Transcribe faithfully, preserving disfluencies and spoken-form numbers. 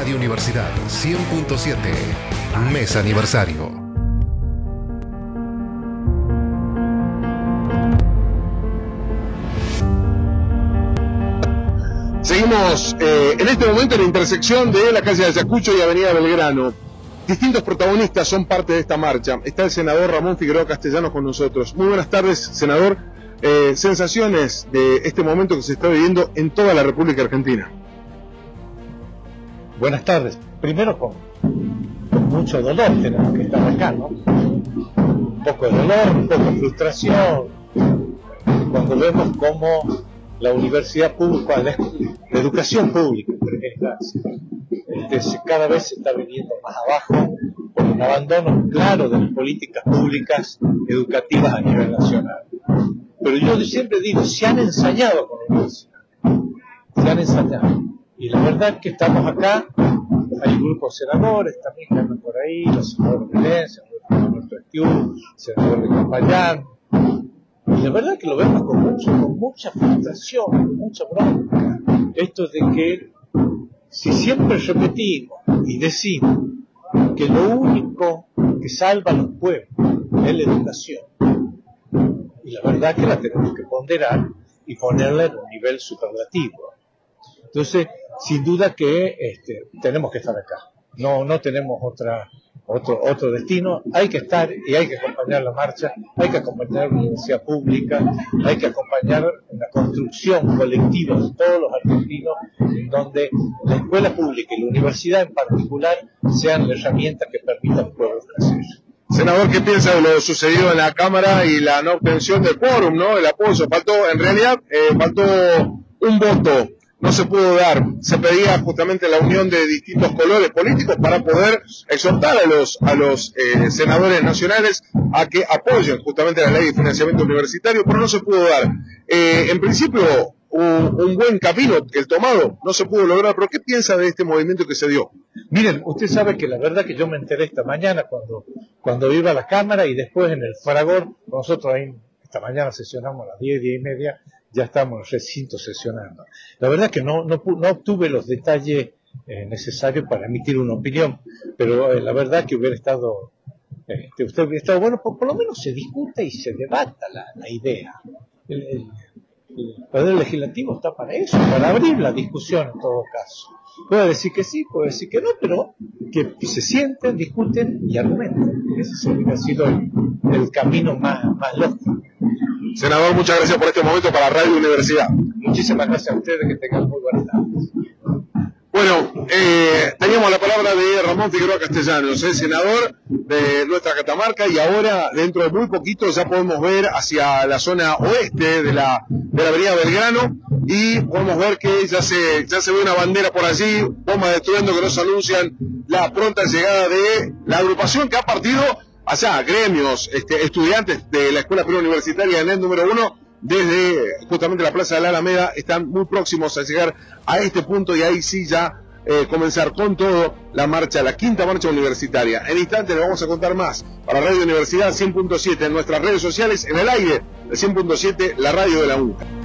Radio Universidad cien punto siete, mes aniversario. Seguimos eh, en este momento en la intersección de la calle Ayacucho y Avenida Belgrano. Distintos protagonistas son parte de esta marcha. Está el senador Ramón Figueroa Castellanos con nosotros. Muy buenas tardes, senador. Eh, sensaciones de este momento que se está viviendo en toda la República Argentina. Buenas tardes. Primero con, con mucho dolor tenemos que estar acá, ¿no? Un poco de dolor, un poco de frustración, cuando vemos cómo la universidad pública, la, la educación pública en primera instancia, este, cada vez se está viniendo más abajo por un abandono claro de las políticas públicas educativas a nivel nacional. Pero yo siempre digo, se han ensayado con la universidad, se han ensayado. Y la verdad es que estamos acá, hay grupos de senadores también que andan por ahí, los senadores de Belén, el senador Roberto Estiu, el senador de Capayán. Y la verdad es que lo vemos con, mucho, con mucha frustración, con mucha bronca. Esto de que si siempre repetimos y decimos que lo único que salva a los pueblos es la educación, y la verdad es que la tenemos que ponderar y ponerla en un nivel superlativo. Entonces, sin duda que este, tenemos que estar acá. No, no tenemos otra, otro, otro destino. Hay que estar y hay que acompañar la marcha, hay que acompañar la universidad pública, hay que acompañar la construcción colectiva de todos los argentinos, en donde la escuela pública y la universidad en particular sean la herramienta que permita al pueblo crecer. Senador, ¿qué piensa de lo sucedido en la Cámara y la no obtención del quórum, ¿no? El apoyo. Faltó, en realidad, eh, faltó un voto. No se pudo dar, se pedía justamente la unión de distintos colores políticos para poder exhortar a los a los eh, senadores nacionales a que apoyen justamente la ley de financiamiento universitario, pero no se pudo dar. Eh, en principio, un, un buen camino el tomado no se pudo lograr, pero ¿qué piensa de este movimiento que se dio? Miren, usted sabe que la verdad que yo me enteré esta mañana cuando, cuando iba a la Cámara y después en el Fragor, nosotros ahí esta mañana sesionamos a las diez, diez y media, ya estamos en el recinto sesionando. La verdad que no, no, no obtuve los detalles eh, necesarios para emitir una opinión, pero eh, la verdad que hubiera estado, eh, que usted hubiera estado bueno, por, por lo menos se discute y se debata la, la idea. El, el, el Poder Legislativo está para eso, para abrir la discusión en todo caso. Puede decir que sí, puede decir que no, pero que se sienten, discuten y argumenten. Ese ha sido el, el camino más, más lógico. Senador, muchas gracias por este momento para Radio Universidad. Muchísimas gracias a ustedes, que tengan muy buenas tardes. Bueno, eh, teníamos la palabra de Ramón Figueroa Castellanos, el senador de nuestra Catamarca, y ahora, dentro de muy poquito, ya podemos ver hacia la zona oeste de la, de la avenida Belgrano, y podemos ver que ya se, ya se ve una bandera por allí, bombas de estudiantes que nos anuncian la pronta llegada de la agrupación que ha partido allá, gremios, este, estudiantes de la Escuela Preuniversitaria en el número uno, desde justamente la Plaza de la Alameda, están muy próximos a llegar a este punto y ahí sí ya eh, comenzar con todo la marcha, la quinta marcha universitaria. En instantes le vamos a contar más para Radio Universidad cien punto siete en nuestras redes sociales, en el aire de cien punto siete, la radio de la U N C A.